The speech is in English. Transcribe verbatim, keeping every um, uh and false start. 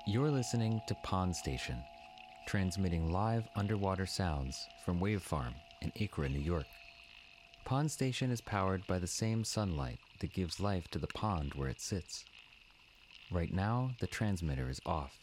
You're listening to Pond Station, transmitting live underwater sounds from Wave Farm in Acra, New York. Pond Station is powered by the same sunlight that gives life to the pond where it sits. Right now, the transmitter is off.